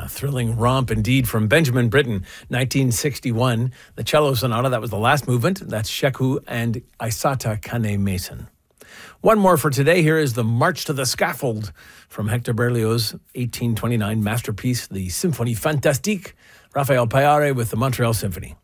thrilling romp indeed from Benjamin Britten, 1961. The cello sonata, that was the last movement. That's Sheku and Aisata Kane Mason. One more for today. Here is the March to the Scaffold from Hector Berlioz' 1829 masterpiece, the Symphonie Fantastique. Raphael Payare with the Montreal Symphony.